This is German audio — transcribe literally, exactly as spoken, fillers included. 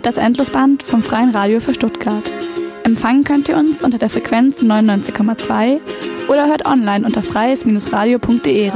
hört das Endlosband vom Freien Radio für Stuttgart. Empfangen könnt ihr uns unter der Frequenz neunundneunzig Komma zwei oder hört online unter freies Bindestrich radio punkt de